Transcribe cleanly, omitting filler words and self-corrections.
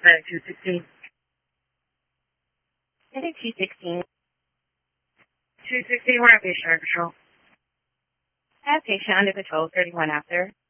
Medic 216. Medic 216. 216, we're on patient under control. I have patient under control, 31 after.